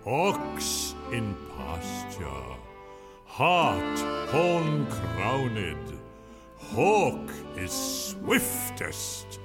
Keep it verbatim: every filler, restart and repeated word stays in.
Ox in pasture, hart horn crowned, hawk is swiftest,